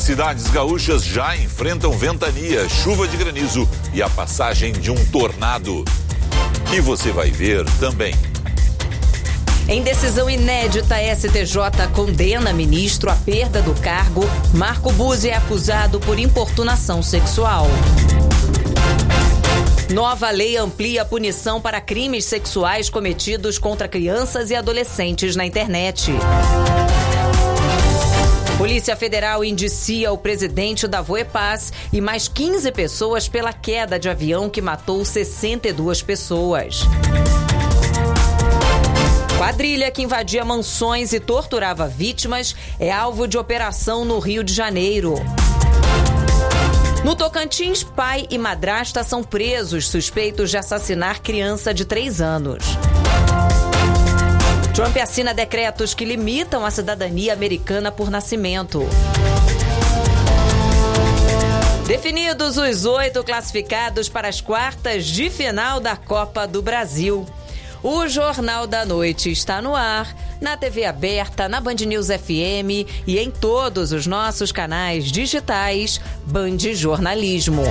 Cidades gaúchas já enfrentam ventania, chuva de granizo e a passagem de um tornado. E você vai ver também. Em decisão inédita, STJ condena ministro à perda do cargo. Marco Buzzi é acusado por importunação sexual. Nova lei amplia a punição para crimes sexuais cometidos contra crianças e adolescentes na internet. Polícia Federal indicia o presidente da Voepaz e mais 15 pessoas pela queda de avião que matou 62 pessoas. Quadrilha que invadia mansões e torturava vítimas é alvo de operação no Rio de Janeiro. No Tocantins, pai e madrasta são presos suspeitos de assassinar criança de 3 anos. Trump assina decretos que limitam a cidadania americana por nascimento. Definidos os 8 classificados para as quartas de final da Copa do Brasil. O Jornal da Noite está no ar, na TV aberta, na Band News FM e em todos os nossos canais digitais Band Jornalismo.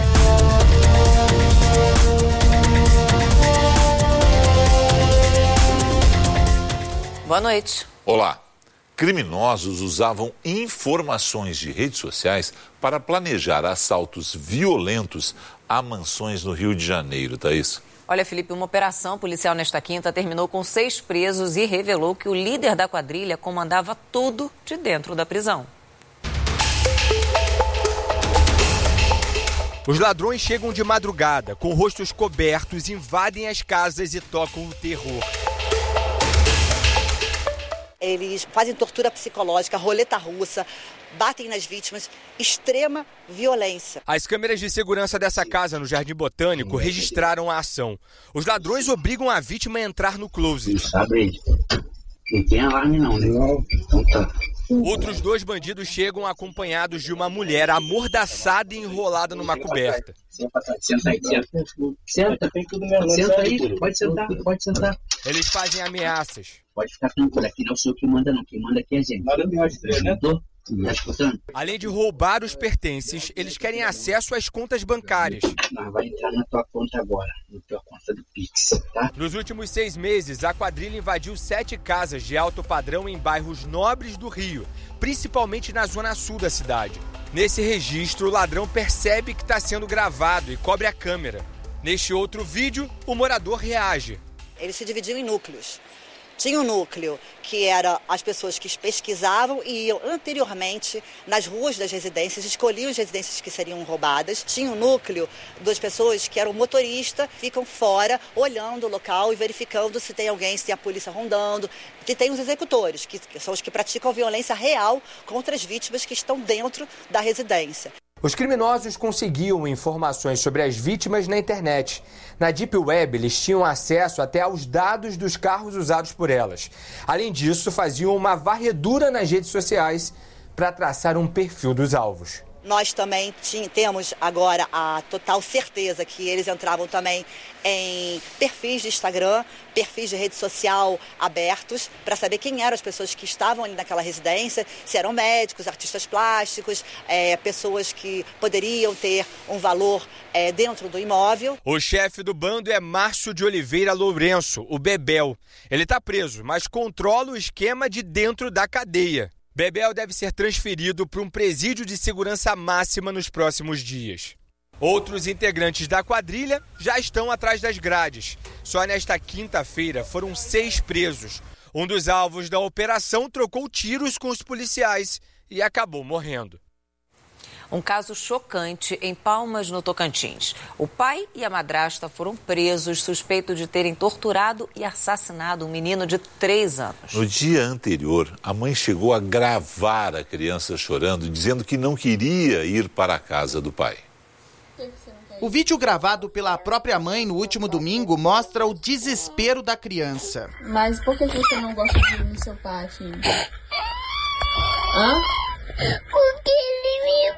Boa noite. Olá. Criminosos usavam informações de redes sociais para planejar assaltos violentos a mansões no Rio de Janeiro, Thaís. Olha, Felipe, uma operação policial nesta quinta terminou com 6 presos e revelou que o líder da quadrilha comandava tudo de dentro da prisão. Os ladrões chegam de madrugada, com rostos cobertos, invadem as casas e tocam o terror. Eles fazem tortura psicológica, roleta russa, batem nas vítimas, extrema violência. As câmeras de segurança dessa casa no Jardim Botânico registraram a ação. Os ladrões obrigam a vítima a entrar no closet. Não sabe, não tem alarme não, né? Não. Então tá. Outros 2 bandidos chegam acompanhados de uma mulher amordaçada e enrolada numa coberta. Senta aí, senta. Senta aí, pode sentar. Eles fazem ameaças. Pode ficar tranquilo, aqui não é o senhor que manda não, quem manda aqui é a gente. Tá escutando? Além de roubar os pertences, eles querem acesso às contas bancárias. Vai entrar na tua conta agora, na tua conta do Pix, tá? Nos últimos 6 meses, a quadrilha invadiu 7 casas de alto padrão em bairros nobres do Rio, principalmente na zona sul da cidade. Nesse registro, o ladrão percebe que está sendo gravado e cobre a câmera. Neste outro vídeo, o morador reage. Eles se dividiam em núcleos. Tinha um núcleo que era as pessoas que pesquisavam e iam anteriormente nas ruas das residências, escolhiam as residências que seriam roubadas. Tinha um núcleo das pessoas que eram motorista, ficam fora, olhando o local e verificando se tem alguém, se tem a polícia rondando. E tem os executores, que são os que praticam violência real contra as vítimas que estão dentro da residência. Os criminosos conseguiam informações sobre as vítimas na internet. Na Deep Web, eles tinham acesso até aos dados dos carros usados por elas. Além disso, faziam uma varredura nas redes sociais para traçar um perfil dos alvos. Nós também temos agora a total certeza que eles entravam também em perfis de Instagram, perfis de rede social abertos, para saber quem eram as pessoas que estavam ali naquela residência, se eram médicos, artistas plásticos, pessoas que poderiam ter um valor dentro do imóvel. O chefe do bando é Márcio de Oliveira Lourenço, o Bebel. Ele está preso, mas controla o esquema de dentro da cadeia. Bebel deve ser transferido para um presídio de segurança máxima nos próximos dias. Outros integrantes da quadrilha já estão atrás das grades. Só nesta quinta-feira foram 6 presos. Um dos alvos da operação trocou tiros com os policiais e acabou morrendo. Um caso chocante em Palmas, no Tocantins. O pai e a madrasta foram presos suspeitos de terem torturado e assassinado um menino de 3 anos. No dia anterior, a mãe chegou a gravar a criança chorando, dizendo que não queria ir para a casa do pai. O vídeo gravado pela própria mãe no último domingo mostra o desespero da criança. Mas por que você não gosta de ir no seu pai, filho? Hã? Porque ele me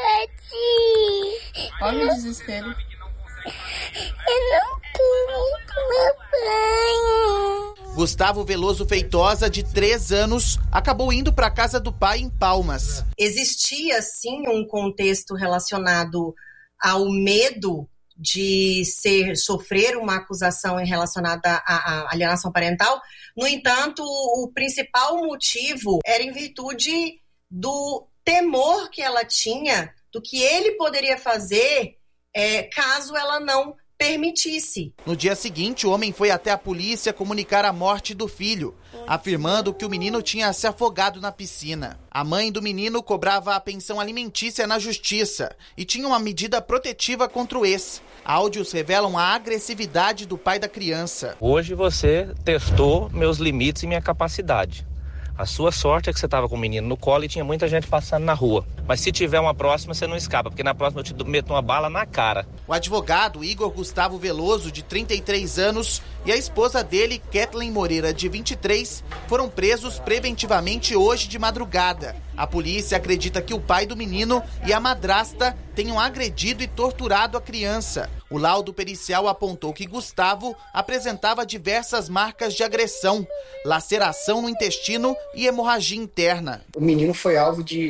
bate. Olha o desespero. Eu não quero ir com meu pai. Gustavo Veloso Feitosa, de 3 anos, acabou indo para a casa do pai em Palmas. Existia, sim, um contexto relacionado ao medo de sofrer uma acusação relacionada à alienação parental. No entanto, o principal motivo era em virtude do temor que ela tinha do que ele poderia fazer caso ela não permitisse. No dia seguinte, o homem foi até a polícia comunicar a morte do filho, afirmando que o menino tinha se afogado na piscina. A mãe do menino cobrava a pensão alimentícia na justiça e tinha uma medida protetiva contra o ex. Áudios revelam a agressividade do pai da criança. Hoje você testou meus limites e minha capacidade. A sua sorte é que você estava com o menino no colo e tinha muita gente passando na rua. Mas se tiver uma próxima, você não escapa, porque na próxima eu te meto uma bala na cara. O advogado Igor Gustavo Veloso, de 33 anos, e a esposa dele, Kathleen Moreira, de 23, foram presos preventivamente hoje de madrugada. A polícia acredita que o pai do menino e a madrasta tenham agredido e torturado a criança. O laudo pericial apontou que Gustavo apresentava diversas marcas de agressão, laceração no intestino e hemorragia interna. O menino foi alvo de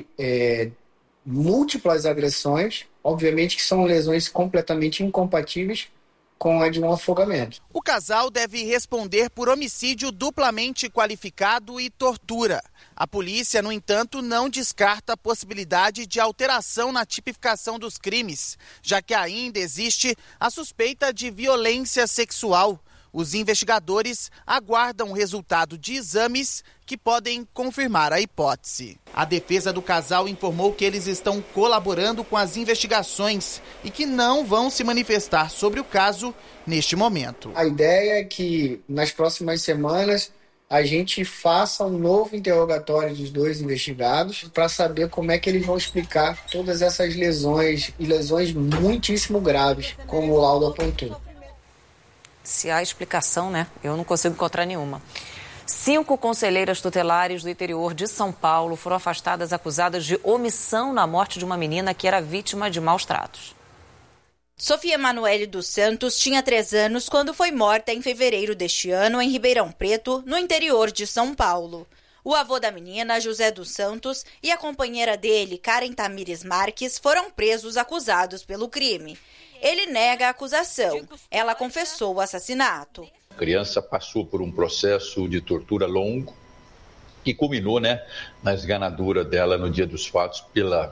múltiplas agressões, obviamente que são lesões completamente incompatíveis com a de um afogamento. O casal deve responder por homicídio duplamente qualificado e tortura. A polícia, no entanto, não descarta a possibilidade de alteração na tipificação dos crimes, já que ainda existe a suspeita de violência sexual. Os investigadores aguardam o resultado de exames que podem confirmar a hipótese. A defesa do casal informou que eles estão colaborando com as investigações e que não vão se manifestar sobre o caso neste momento. A ideia é que nas próximas semanas a gente faça um novo interrogatório dos dois investigados para saber como é que eles vão explicar todas essas lesões e lesões muitíssimo graves, como o laudo apontou. Se há explicação, né? Eu não consigo encontrar nenhuma. 5 conselheiras tutelares do interior de São Paulo foram afastadas acusadas de omissão na morte de uma menina que era vítima de maus tratos. Sofia Emanuele dos Santos tinha 3 anos quando foi morta em fevereiro deste ano em Ribeirão Preto, no interior de São Paulo. O avô da menina, José dos Santos, e a companheira dele, Karen Tamires Marques, foram presos acusados pelo crime. Ele nega a acusação. Ela confessou o assassinato. A criança passou por um processo de tortura longo que culminou, na esganadura dela no dia dos fatos pela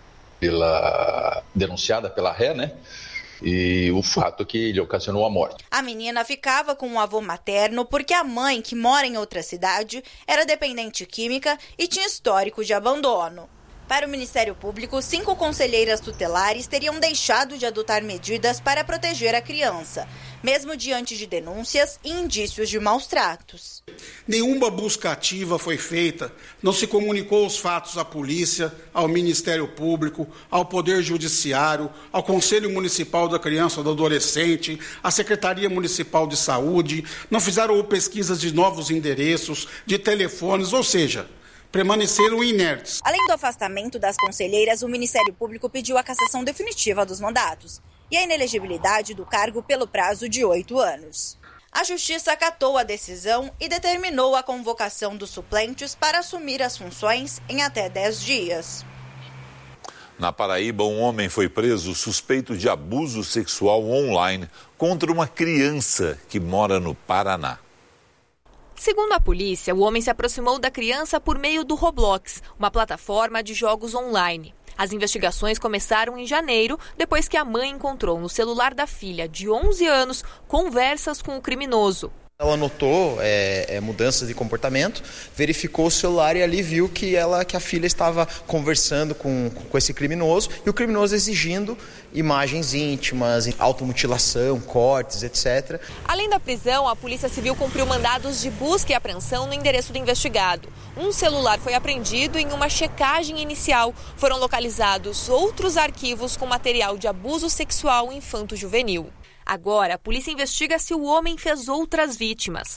denunciada pela ré, e o fato que lhe ocasionou a morte. A menina ficava com o avô materno porque a mãe, que mora em outra cidade, era dependente química e tinha histórico de abandono. Para o Ministério Público, 5 conselheiras tutelares teriam deixado de adotar medidas para proteger a criança, mesmo diante de denúncias e indícios de maus tratos. Nenhuma busca ativa foi feita, não se comunicou os fatos à polícia, ao Ministério Público, ao Poder Judiciário, ao Conselho Municipal da Criança e do Adolescente, à Secretaria Municipal de Saúde, não fizeram pesquisas de novos endereços, de telefones, ou seja, permaneceram inertes. Além do afastamento das conselheiras, o Ministério Público pediu a cassação definitiva dos mandatos e a inelegibilidade do cargo pelo prazo de 8 anos. A Justiça acatou a decisão e determinou a convocação dos suplentes para assumir as funções em até 10 dias. Na Paraíba, um homem foi preso suspeito de abuso sexual online contra uma criança que mora no Paraná. Segundo a polícia, o homem se aproximou da criança por meio do Roblox, uma plataforma de jogos online. As investigações começaram em janeiro, depois que a mãe encontrou no celular da filha, de 11 anos, conversas com o criminoso. Ela notou mudanças de comportamento, verificou o celular e ali viu que a filha estava conversando com esse criminoso e o criminoso exigindo imagens íntimas, automutilação, cortes, etc. Além da prisão, a Polícia Civil cumpriu mandados de busca e apreensão no endereço do investigado. Um celular foi apreendido em uma checagem inicial. Foram localizados outros arquivos com material de abuso sexual infanto-juvenil. Agora, a polícia investiga se o homem fez outras vítimas.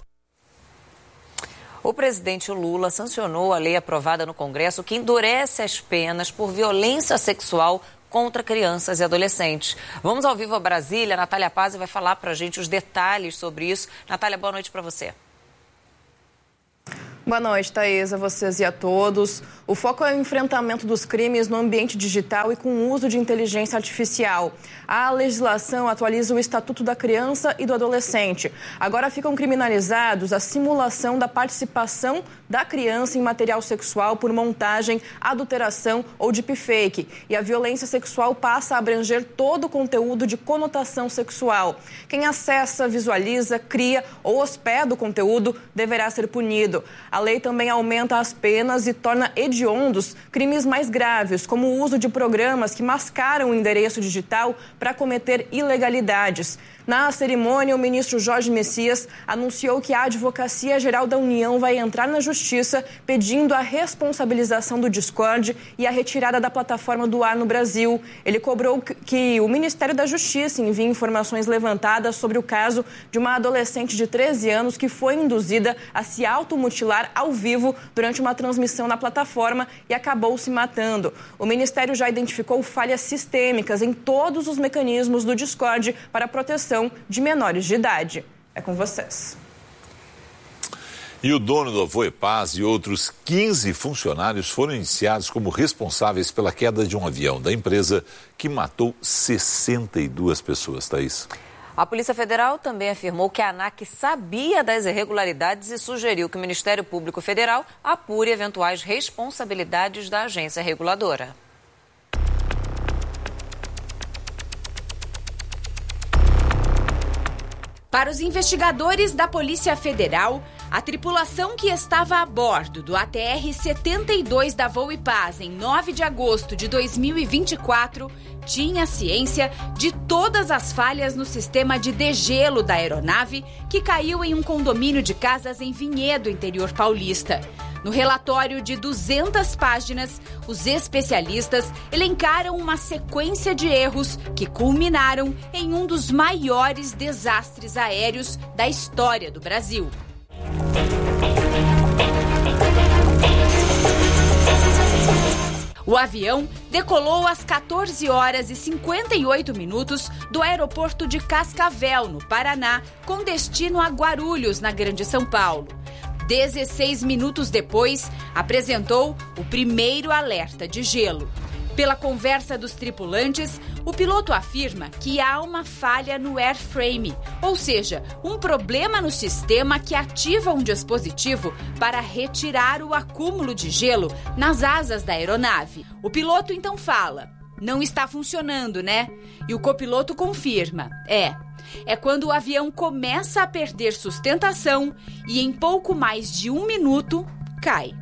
O presidente Lula sancionou a lei aprovada no Congresso que endurece as penas por violência sexual contra crianças e adolescentes. Vamos ao vivo a Brasília. Natália Pazzi vai falar para a gente os detalhes sobre isso. Natália, boa noite para você. Boa noite, Thaís, a vocês e a todos. O foco é o enfrentamento dos crimes no ambiente digital e com o uso de inteligência artificial. A legislação atualiza o Estatuto da Criança e do Adolescente. Agora ficam criminalizados a simulação da participação da criança em material sexual por montagem, adulteração ou deepfake. E a violência sexual passa a abranger todo o conteúdo de conotação sexual. Quem acessa, visualiza, cria ou hospeda o conteúdo deverá ser punido. A lei também aumenta as penas e torna hediondos crimes mais graves, como o uso de programas que mascaram o endereço digital para cometer ilegalidades. Na cerimônia, o ministro Jorge Messias anunciou que a Advocacia Geral da União vai entrar na Justiça pedindo a responsabilização do Discord e a retirada da plataforma do ar no Brasil. Ele cobrou que o Ministério da Justiça envie informações levantadas sobre o caso de uma adolescente de 13 anos que foi induzida a se automutilar ao vivo durante uma transmissão na plataforma e acabou se matando. O Ministério já identificou falhas sistêmicas em todos os mecanismos do Discord para a proteção de menores de idade. É com vocês. E o dono do Voepaz e outros 15 funcionários foram indiciados como responsáveis pela queda de um avião da empresa que matou 62 pessoas, Thaís. A Polícia Federal também afirmou que a ANAC sabia das irregularidades e sugeriu que o Ministério Público Federal apure eventuais responsabilidades da agência reguladora. Para os investigadores da Polícia Federal, a tripulação que estava a bordo do ATR-72 da Voepaz em 9 de agosto de 2024 tinha ciência de todas as falhas no sistema de degelo da aeronave que caiu em um condomínio de casas em Vinhedo, interior paulista. No relatório de 200 páginas, os especialistas elencaram uma sequência de erros que culminaram em um dos maiores desastres aéreos da história do Brasil. O avião decolou às 14 horas e 58 minutos do aeroporto de Cascavel, no Paraná, com destino a Guarulhos, na Grande São Paulo. 16 minutos depois, apresentou o primeiro alerta de gelo. Pela conversa dos tripulantes, o piloto afirma que há uma falha no airframe, ou seja, um problema no sistema que ativa um dispositivo para retirar o acúmulo de gelo nas asas da aeronave. O piloto então fala: "Não está funcionando, né?" E o copiloto confirma: É quando o avião começa a perder sustentação e em pouco mais de 1 minuto cai.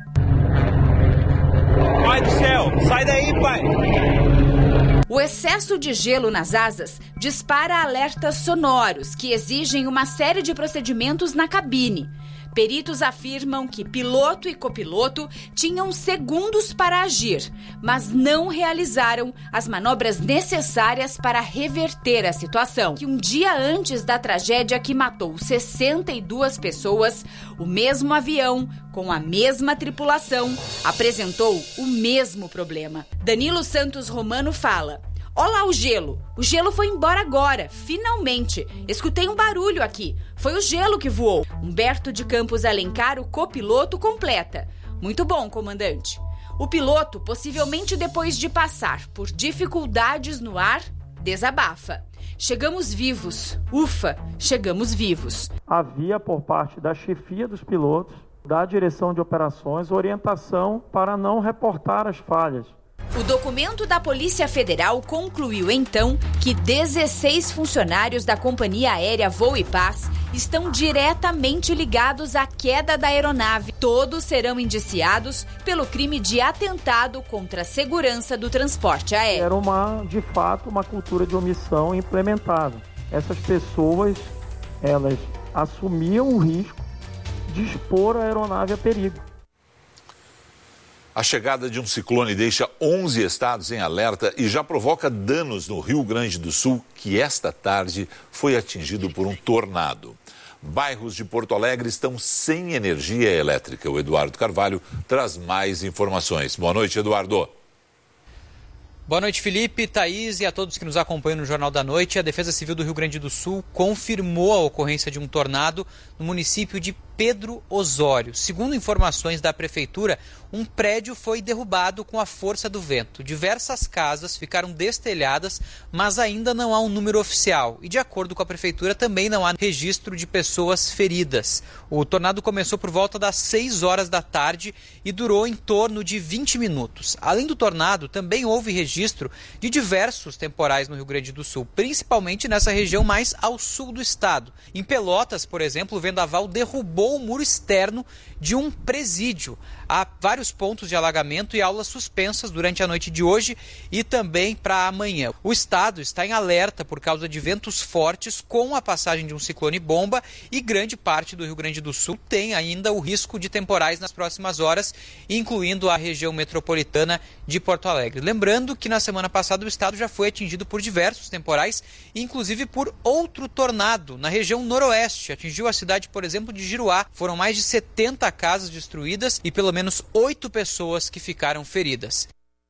Pai do céu, sai daí, pai! O excesso de gelo nas asas dispara alertas sonoros que exigem uma série de procedimentos na cabine. Peritos afirmam que piloto e copiloto tinham segundos para agir, mas não realizaram as manobras necessárias para reverter a situação. Que um dia antes da tragédia que matou 62 pessoas, o mesmo avião, com a mesma tripulação, apresentou o mesmo problema. Danilo Santos Romano fala: "Olá o gelo. O gelo foi embora agora, finalmente. Escutei um barulho aqui. Foi o gelo que voou." Humberto de Campos Alencar, o copiloto, completa: "Muito bom, comandante." O piloto, possivelmente depois de passar por dificuldades no ar, desabafa: "Chegamos vivos. Ufa, chegamos vivos." Havia por parte da chefia dos pilotos, da direção de operações, orientação para não reportar as falhas. O documento da Polícia Federal concluiu, então, que 16 funcionários da companhia aérea Voepaz estão diretamente ligados à queda da aeronave. Todos serão indiciados pelo crime de atentado contra a segurança do transporte aéreo. Era, de fato, uma cultura de omissão implementada. Essas pessoas, elas assumiam o risco de expor a aeronave a perigo. A chegada de um ciclone deixa 11 estados em alerta e já provoca danos no Rio Grande do Sul, que esta tarde foi atingido por um tornado. Bairros de Porto Alegre estão sem energia elétrica. O Eduardo Carvalho traz mais informações. Boa noite, Eduardo. Boa noite, Felipe, Thaís e a todos que nos acompanham no Jornal da Noite. A Defesa Civil do Rio Grande do Sul confirmou a ocorrência de um tornado no município de Pedro Osório. Segundo informações da prefeitura, um prédio foi derrubado com a força do vento. Diversas casas ficaram destelhadas, mas ainda não há um número oficial. E de acordo com a prefeitura, também não há registro de pessoas feridas. O tornado começou por volta das 6 horas da tarde e durou em torno de 20 minutos. Além do tornado, também houve registro de diversos temporais no Rio Grande do Sul, principalmente nessa região mais ao sul do estado. Em Pelotas, por exemplo, o vendaval derrubou o muro externo de um presídio. Há vários pontos de alagamento e aulas suspensas durante a noite de hoje e também para amanhã. O estado está em alerta por causa de ventos fortes com a passagem de um ciclone bomba e grande parte do Rio Grande do Sul tem ainda o risco de temporais nas próximas horas, incluindo a região metropolitana de Porto Alegre. Lembrando que na semana passada o estado já foi atingido por diversos temporais, inclusive por outro tornado na região noroeste. Atingiu a cidade, por exemplo, de Giruá. Foram mais de 70 casas destruídas e pelo menos 8 pessoas que ficaram feridas.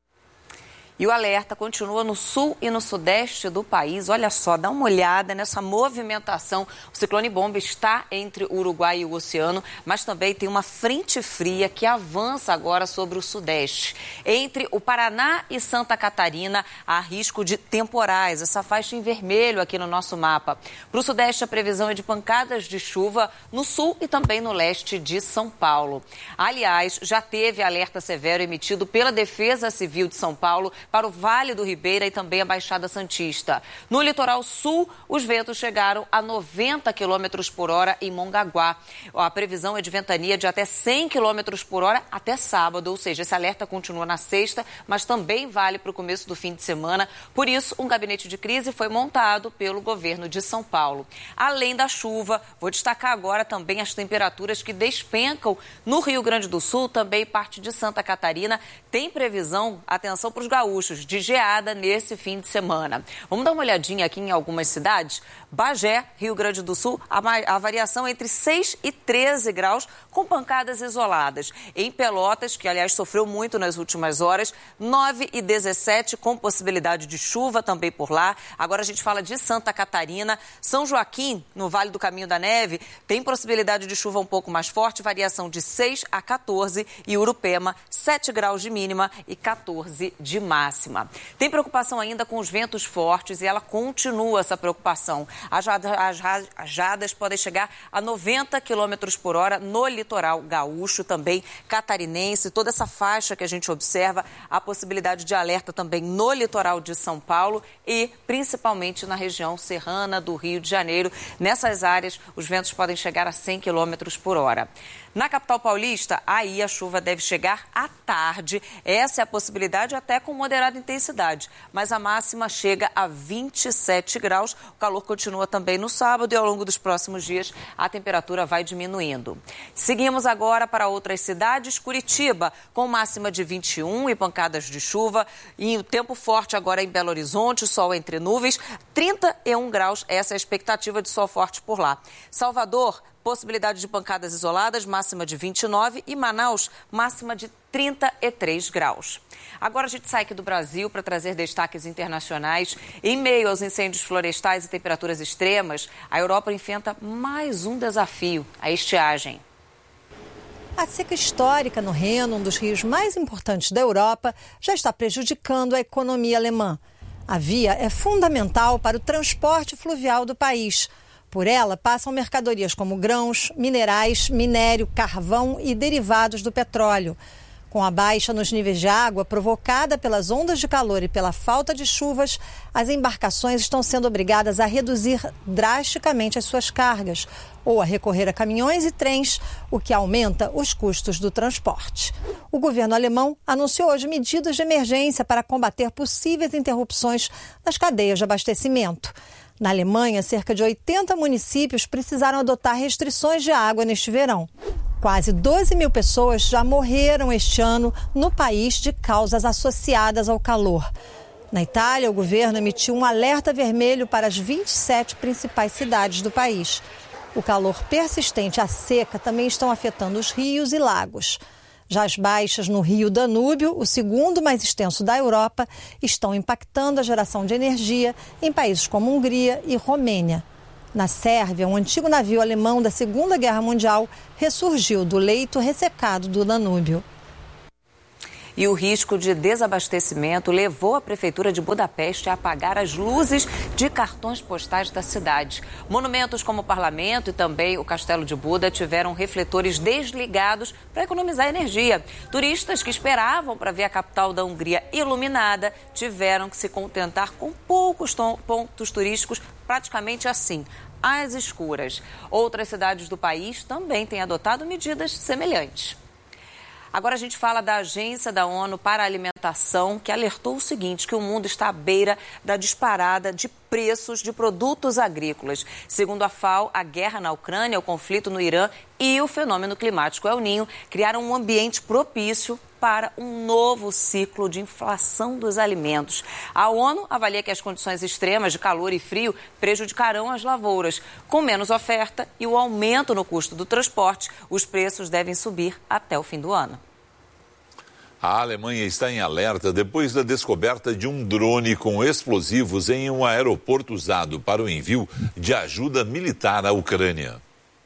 E o alerta continua no sul e no sudeste do país. Olha só, dá uma olhada nessa movimentação. O ciclone bomba está entre o Uruguai e o oceano, mas também tem uma frente fria que avança agora sobre o sudeste. Entre o Paraná e Santa Catarina, há risco de temporais. Essa faixa em vermelho aqui no nosso mapa. Para o sudeste, a previsão é de pancadas de chuva no sul e também no leste de São Paulo. Aliás, já teve alerta severo emitido pela Defesa Civil de São Paulo para o Vale do Ribeira e também a Baixada Santista. No litoral sul, os ventos chegaram a 90 km por hora em Mongaguá. A previsão é de ventania de até 100 km por hora até sábado, ou seja, esse alerta continua na sexta, mas também vale para o começo do fim de semana. Por isso, um gabinete de crise foi montado pelo governo de São Paulo. Além da chuva, vou destacar agora também as temperaturas que despencam no Rio Grande do Sul, também parte de Santa Catarina. Tem previsão, atenção para os gaúchos, de geada nesse fim de semana. Vamos dar uma olhadinha aqui em algumas cidades. Bagé, Rio Grande do Sul, a variação entre 6 e 13 graus com pancadas isoladas. Em Pelotas, que aliás sofreu muito nas últimas horas, 9 e 17 com possibilidade de chuva também por lá. Agora a gente fala de Santa Catarina. São Joaquim, no Vale do Caminho da Neve, tem possibilidade de chuva um pouco mais forte, variação de 6 a 14 e Urupema, 7 graus de mínima e 14 de máxima. Tem preocupação ainda com os ventos fortes e ela continua essa preocupação. As rajadas podem chegar a 90 km por hora no litoral gaúcho, também catarinense. Toda essa faixa que a gente observa, a possibilidade de alerta também no litoral de São Paulo e principalmente na região serrana do Rio de Janeiro. Nessas áreas, os ventos podem chegar a 100 km por hora. Na capital paulista, aí a chuva deve chegar à tarde. Essa é a possibilidade até com moderada intensidade. Mas a máxima chega a 27 graus. O calor continua também no sábado e ao longo dos próximos dias a temperatura vai diminuindo. Seguimos agora para outras cidades. Curitiba, com máxima de 21 e pancadas de chuva. E o tempo forte agora em Belo Horizonte, sol entre nuvens. 31 graus, essa é a expectativa de sol forte por lá. Salvador, possibilidade de pancadas isoladas, máxima de 29 e Manaus, máxima de 33 graus. Agora a gente sai aqui do Brasil para trazer destaques internacionais. Em meio aos incêndios florestais e temperaturas extremas, a Europa enfrenta mais um desafio, a estiagem. A seca histórica no Reno, um dos rios mais importantes da Europa, já está prejudicando a economia alemã. A via é fundamental para o transporte fluvial do país. Por ela passam mercadorias como grãos, minerais, minério, carvão e derivados do petróleo. Com a baixa nos níveis de água provocada pelas ondas de calor e pela falta de chuvas, as embarcações estão sendo obrigadas a reduzir drasticamente as suas cargas ou a recorrer a caminhões e trens, o que aumenta os custos do transporte. O governo alemão anunciou hoje medidas de emergência para combater possíveis interrupções nas cadeias de abastecimento. Na Alemanha, cerca de 80 municípios precisaram adotar restrições de água neste verão. Quase 12 mil pessoas já morreram este ano no país de causas associadas ao calor. Na Itália, o governo emitiu um alerta vermelho para as 27 principais cidades do país. O calor persistente e a seca também estão afetando os rios e lagos. Já as baixas no rio Danúbio, o segundo mais extenso da Europa, estão impactando a geração de energia em países como Hungria e Romênia. Na Sérvia, um antigo navio alemão da Segunda Guerra Mundial ressurgiu do leito ressecado do Danúbio. E o risco de desabastecimento levou a Prefeitura de Budapeste a apagar as luzes de cartões postais da cidade. Monumentos como o Parlamento e também o Castelo de Buda tiveram refletores desligados para economizar energia. Turistas que esperavam para ver a capital da Hungria iluminada tiveram que se contentar com poucos pontos turísticos praticamente assim, às escuras. Outras cidades do país também têm adotado medidas semelhantes. Agora a gente fala da Agência da ONU para a Alimentação, que alertou o seguinte, que o mundo está à beira da disparada de preços de produtos agrícolas. Segundo a FAO, a guerra na Ucrânia, o conflito no Irã e o fenômeno climático El Niño criaram um ambiente propício para um novo ciclo de inflação dos alimentos. A ONU avalia que as condições extremas de calor e frio prejudicarão as lavouras. Com menos oferta e o aumento no custo do transporte, os preços devem subir até o fim do ano. A Alemanha está em alerta depois da descoberta de um drone com explosivos em um aeroporto usado para o envio de ajuda militar à Ucrânia.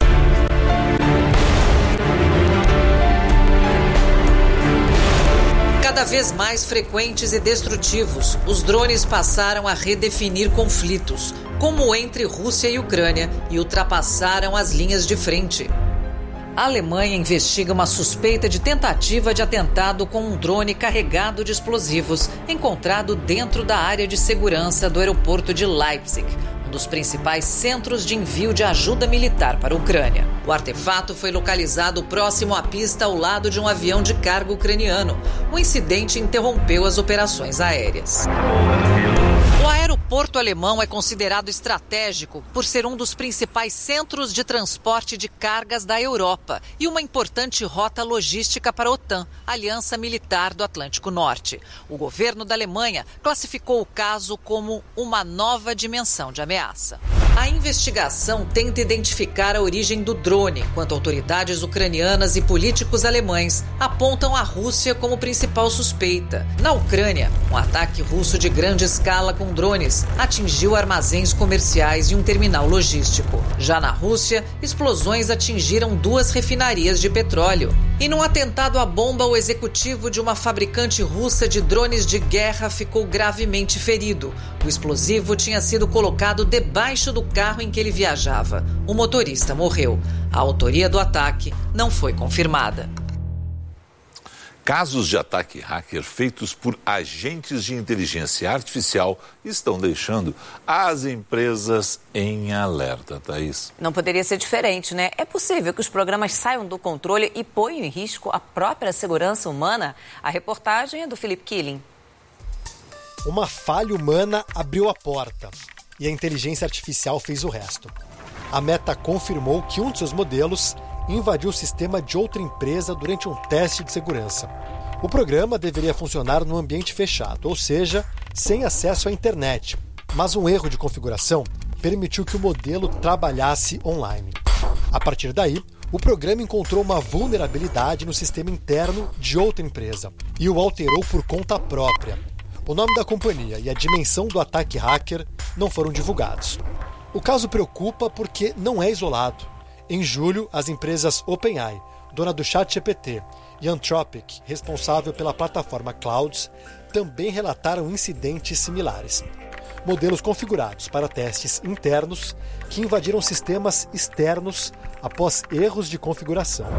Cada vez mais frequentes e destrutivos, os drones passaram a redefinir conflitos, como entre Rússia e Ucrânia, e ultrapassaram as linhas de frente. A Alemanha investiga uma suspeita de tentativa de atentado com um drone carregado de explosivos encontrado dentro da área de segurança do aeroporto de Leipzig, um dos principais centros de envio de ajuda militar para a Ucrânia. O artefato foi localizado próximo à pista ao lado de um avião de carga ucraniano. O incidente interrompeu as operações aéreas. O aeroporto alemão é considerado estratégico por ser um dos principais centros de transporte de cargas da Europa e uma importante rota logística para a OTAN, Aliança Militar do Atlântico Norte. O governo da Alemanha classificou o caso como uma nova dimensão de ameaça. A investigação tenta identificar a origem do drone, enquanto autoridades ucranianas e políticos alemães apontam a Rússia como principal suspeita. Na Ucrânia, um ataque russo de grande escala com drones atingiu armazéns comerciais e um terminal logístico. Já na Rússia, explosões atingiram 2 refinarias de petróleo. E num atentado à bomba, o executivo de uma fabricante russa de drones de guerra ficou gravemente ferido. O explosivo tinha sido colocado debaixo do carro em que ele viajava. O motorista morreu. A autoria do ataque não foi confirmada. Casos de ataque hacker feitos por agentes de inteligência artificial estão deixando as empresas em alerta, Thaís. Não poderia ser diferente, né? É possível que os programas saiam do controle e ponham em risco a própria segurança humana? A reportagem é do Felipe Killing. Uma falha humana abriu a porta e a inteligência artificial fez o resto. A Meta confirmou que um de seus modelos invadiu o sistema de outra empresa durante um teste de segurança. O programa deveria funcionar num ambiente fechado, ou seja, sem acesso à internet, mas um erro de configuração permitiu que o modelo trabalhasse online. A partir daí, o programa encontrou uma vulnerabilidade no sistema interno de outra empresa e o alterou por conta própria. O nome da companhia e a dimensão do ataque hacker não foram divulgados. O caso preocupa porque não é isolado. Em julho, as empresas OpenAI, dona do ChatGPT, e Anthropic, responsável pela plataforma Clouds, também relataram incidentes similares. Modelos configurados para testes internos que invadiram sistemas externos após erros de configuração.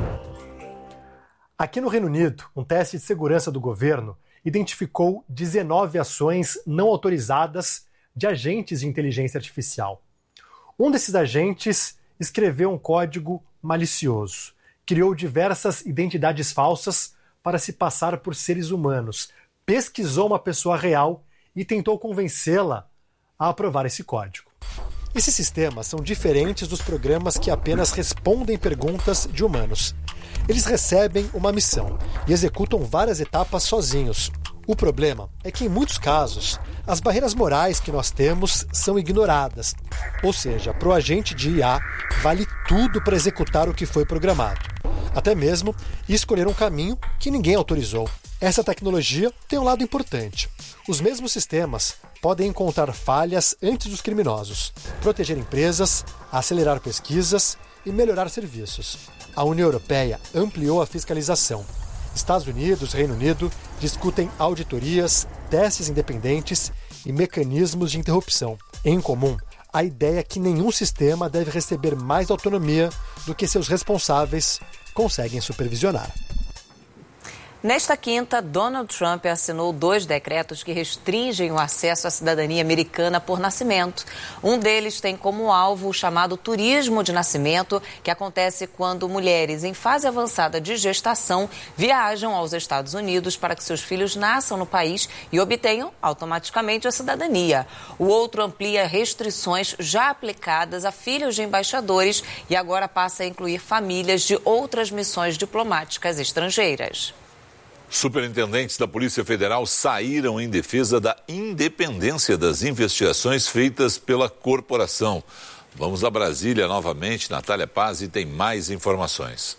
Aqui no Reino Unido, um teste de segurança do governo identificou 19 ações não autorizadas de agentes de inteligência artificial. Um desses agentes escreveu um código malicioso, criou diversas identidades falsas para se passar por seres humanos, pesquisou uma pessoa real e tentou convencê-la a aprovar esse código. Esses sistemas são diferentes dos programas que apenas respondem perguntas de humanos. Eles recebem uma missão e executam várias etapas sozinhos. O problema é que, em muitos casos, as barreiras morais que nós temos são ignoradas. Ou seja, para o agente de IA, vale tudo para executar o que foi programado. Até mesmo escolher um caminho que ninguém autorizou. Essa tecnologia tem um lado importante. Os mesmos sistemas podem encontrar falhas antes dos criminosos, proteger empresas, acelerar pesquisas e melhorar serviços. A União Europeia ampliou a fiscalização. Estados Unidos e Reino Unido discutem auditorias, testes independentes e mecanismos de interrupção. Em comum, a ideia é que nenhum sistema deve receber mais autonomia do que seus responsáveis conseguem supervisionar. Nesta quinta, Donald Trump assinou 2 decretos que restringem o acesso à cidadania americana por nascimento. Um deles tem como alvo o chamado turismo de nascimento, que acontece quando mulheres em fase avançada de gestação viajam aos Estados Unidos para que seus filhos nasçam no país e obtenham automaticamente a cidadania. O outro amplia restrições já aplicadas a filhos de embaixadores e agora passa a incluir famílias de outras missões diplomáticas estrangeiras. Superintendentes da Polícia Federal saíram em defesa da independência das investigações feitas pela corporação. Vamos a Brasília novamente. Natália Pazzi tem mais informações.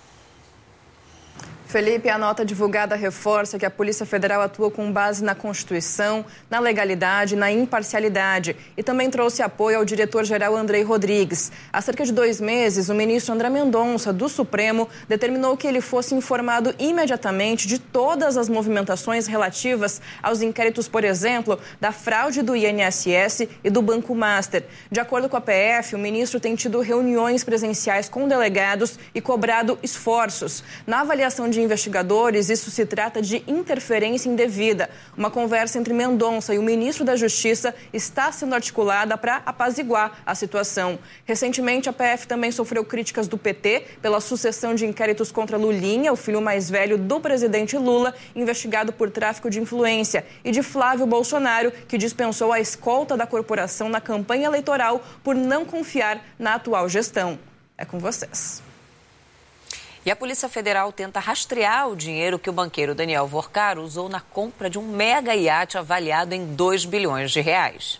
Felipe, a nota divulgada reforça que a Polícia Federal atua com base na Constituição, na legalidade, na imparcialidade e também trouxe apoio ao diretor-geral Andrei Rodrigues. Há cerca de 2 meses, o ministro André Mendonça, do Supremo, determinou que ele fosse informado imediatamente de todas as movimentações relativas aos inquéritos, por exemplo, da fraude do INSS e do Banco Master. De acordo com a PF, o ministro tem tido reuniões presenciais com delegados e cobrado esforços. Na avaliação de investigadores, isso se trata de interferência indevida. Uma conversa entre Mendonça e o ministro da Justiça está sendo articulada para apaziguar a situação. Recentemente, a PF também sofreu críticas do PT pela sucessão de inquéritos contra Lulinha, o filho mais velho do presidente Lula, investigado por tráfico de influência, e de Flávio Bolsonaro, que dispensou a escolta da corporação na campanha eleitoral por não confiar na atual gestão. É com vocês. E a Polícia Federal tenta rastrear o dinheiro que o banqueiro Daniel Vorcaro usou na compra de um mega iate avaliado em 2 bilhões de reais.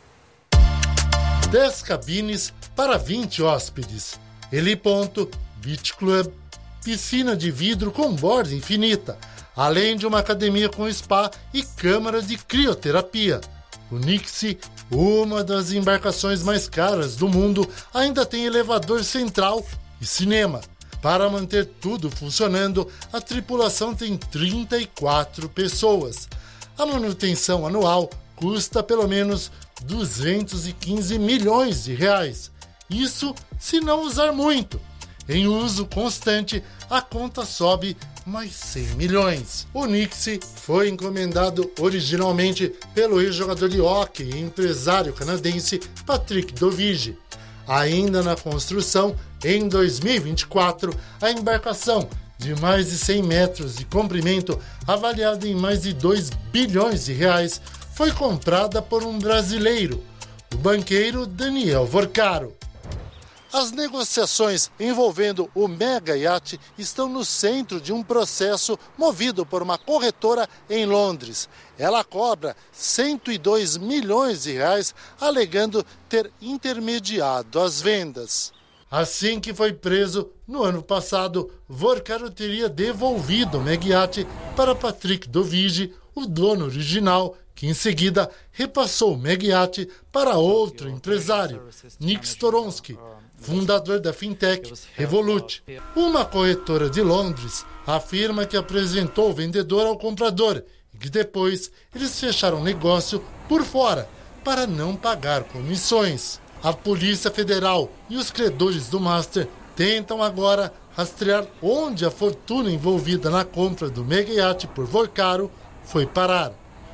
10 cabines para 20 hóspedes. Heliponto, beach club, piscina de vidro com borda infinita, além de uma academia com spa e câmara de crioterapia. O Nixie, uma das embarcações mais caras do mundo, ainda tem elevador central e cinema. Para manter tudo funcionando, a tripulação tem 34 pessoas. A manutenção anual custa pelo menos 215 milhões de reais. Isso se não usar muito. Em uso constante, a conta sobe mais 100 milhões. O Nixie foi encomendado originalmente pelo ex-jogador de hóquei e empresário canadense Patrick Dovigi. Ainda na construção, em 2024, a embarcação de mais de 100 metros de comprimento, avaliada em mais de 2 bilhões de reais, foi comprada por um brasileiro, o banqueiro Daniel Vorcaro. As negociações envolvendo o mega iate estão no centro de um processo movido por uma corretora em Londres. Ela cobra 102 milhões de reais, alegando ter intermediado as vendas. Assim que foi preso, no ano passado, Vorcaro teria devolvido o mega iate para Patrick Dovigi, o dono original, que em seguida repassou o mega iate para outro empresário, Nick Storonsky, fundador da fintech Revolut. Uma corretora de Londres afirma que apresentou o vendedor ao comprador e que depois eles fecharam o negócio por fora para não pagar comissões. A Polícia Federal e os credores do Master tentam agora rastrear onde a fortuna envolvida na compra do mega iate por Vorcaro foi parar.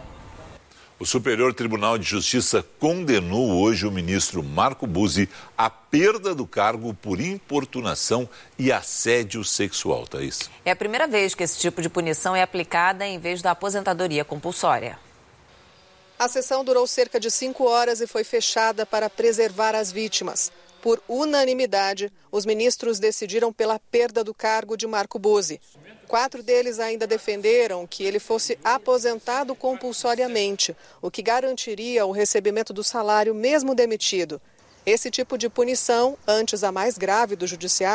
O Superior Tribunal de Justiça condenou hoje o ministro Marco Buzzi à perda do cargo por importunação e assédio sexual, Thaís. É a primeira vez que esse tipo de punição é aplicada em vez da aposentadoria compulsória. A sessão durou cerca de 5 horas e foi fechada para preservar as vítimas. Por unanimidade, os ministros decidiram pela perda do cargo de Marco Buzzi. 4 deles ainda defenderam que ele fosse aposentado compulsoriamente, o que garantiria o recebimento do salário mesmo demitido. Esse tipo de punição, antes a mais grave do judiciário,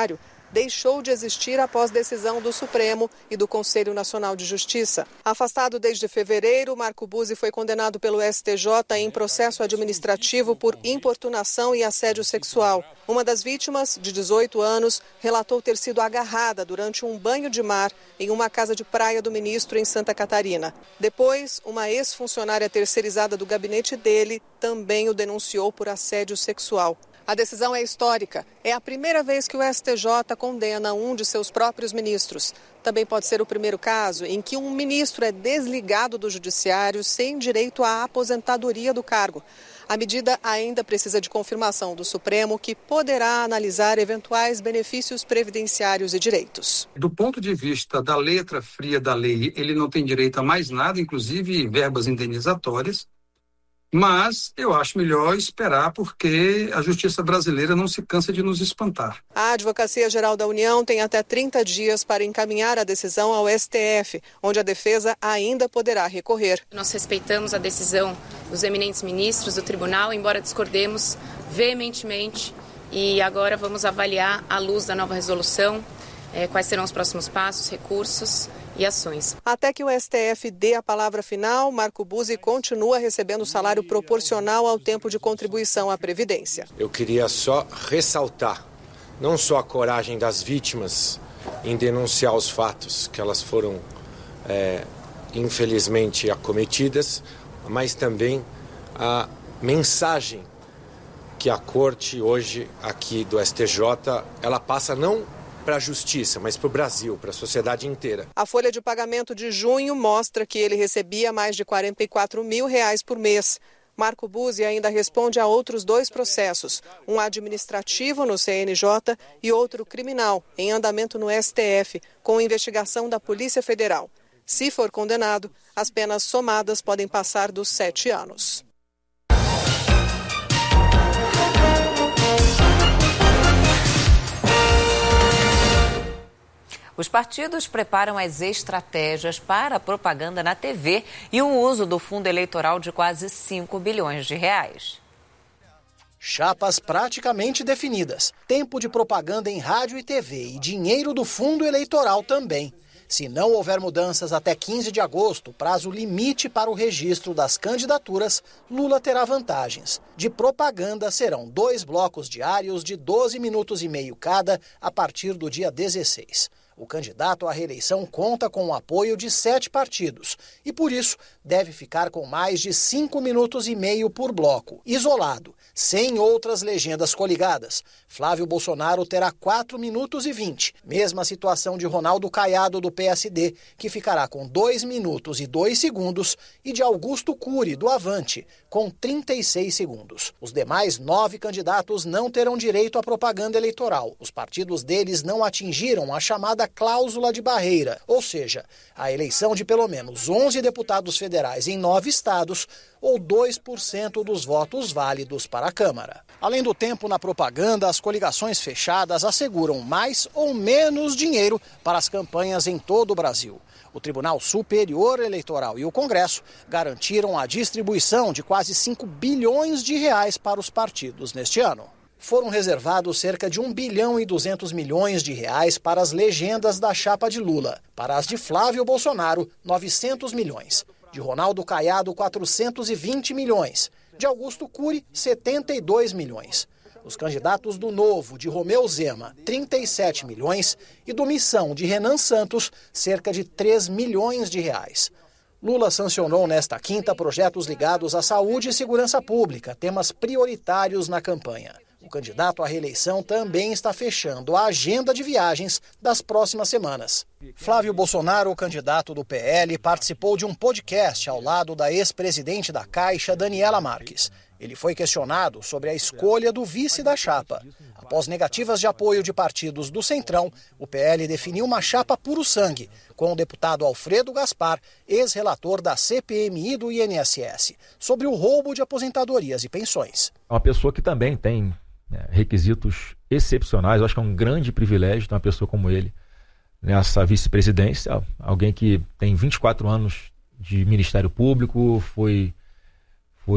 deixou de existir após decisão do Supremo e do Conselho Nacional de Justiça. Afastado desde fevereiro, Marco Buzzi foi condenado pelo STJ em processo administrativo por importunação e assédio sexual. Uma das vítimas, de 18 anos, relatou ter sido agarrada durante um banho de mar em uma casa de praia do ministro em Santa Catarina. Depois, uma ex-funcionária terceirizada do gabinete dele também o denunciou por assédio sexual. A decisão é histórica. É a primeira vez que o STJ condena um de seus próprios ministros. Também pode ser o primeiro caso em que um ministro é desligado do judiciário sem direito à aposentadoria do cargo. A medida ainda precisa de confirmação do Supremo, que poderá analisar eventuais benefícios previdenciários e direitos. Do ponto de vista da letra fria da lei, ele não tem direito a mais nada, inclusive verbas indenizatórias. Mas eu acho melhor esperar, porque a justiça brasileira não se cansa de nos espantar. A Advocacia Geral da União tem até 30 dias para encaminhar a decisão ao STF, onde a defesa ainda poderá recorrer. Nós respeitamos a decisão dos eminentes ministros do tribunal, embora discordemos veementemente, e agora vamos avaliar, à luz da nova resolução, quais serão os próximos passos, recursos e ações. Até que o STF dê a palavra final, Marco Buzzi continua recebendo salário proporcional ao tempo de contribuição à Previdência. Eu queria só ressaltar não só a coragem das vítimas em denunciar os fatos que elas foram infelizmente acometidas, mas também a mensagem que a Corte hoje aqui do STJ, ela passa não para a justiça, mas para o Brasil, para a sociedade inteira. A folha de pagamento de junho mostra que ele recebia mais de R$44 mil por mês. Marco Buzzi ainda responde a outros 2 processos, um administrativo no CNJ e outro criminal, em andamento no STF, com investigação da Polícia Federal. Se for condenado, as penas somadas podem passar dos 7 anos. Os partidos preparam as estratégias para a propaganda na TV e o uso do fundo eleitoral de quase 5 bilhões de reais. Chapas praticamente definidas, tempo de propaganda em rádio e TV e dinheiro do fundo eleitoral também. Se não houver mudanças até 15 de agosto, prazo limite para o registro das candidaturas, Lula terá vantagens. De propaganda serão 2 blocos diários de 12 minutos e meio cada a partir do dia 16. O candidato à reeleição conta com o apoio de 7 partidos e, por isso, deve ficar com mais de 5 minutos e meio por bloco, isolado, sem outras legendas coligadas. Flávio Bolsonaro terá 4 minutos e 20, mesma situação de Ronaldo Caiado do PSD, que ficará com 2 minutos e 2 segundos, e de Augusto Cury, do Avante, com 36 segundos. Os demais 9 candidatos não terão direito à propaganda eleitoral. Os partidos deles não atingiram a chamada cláusula de barreira, ou seja, a eleição de pelo menos 11 deputados federais em 9 estados ou 2% dos votos válidos para a Câmara. Além do tempo na propaganda, as coligações fechadas asseguram mais ou menos dinheiro para as campanhas em todo o Brasil. O Tribunal Superior Eleitoral e o Congresso garantiram a distribuição de quase 5 bilhões de reais para os partidos neste ano. Foram reservados cerca de 1 bilhão e 200 milhões de reais para as legendas da chapa de Lula. Para as de Flávio Bolsonaro, 900 milhões. De Ronaldo Caiado, 420 milhões. De Augusto Cury, 72 milhões. Os candidatos do Novo, de Romeu Zema, 37 milhões. E do Missão, de Renan Santos, cerca de 3 milhões de reais. Lula sancionou nesta quinta projetos ligados à saúde e segurança pública, temas prioritários na campanha. O candidato à reeleição também está fechando a agenda de viagens das próximas semanas. Flávio Bolsonaro, candidato do PL, participou de um podcast ao lado da ex-presidente da Caixa, Daniela Marques. Ele foi questionado sobre a escolha do vice da chapa. Após negativas de apoio de partidos do Centrão, o PL definiu uma chapa puro sangue, com o deputado Alfredo Gaspar, ex-relator da CPMI do INSS, sobre o roubo de aposentadorias e pensões. É uma pessoa que também tem requisitos excepcionais. Eu acho que é um grande privilégio ter uma pessoa como ele nessa vice-presidência. Alguém que tem 24 anos de Ministério Público, foi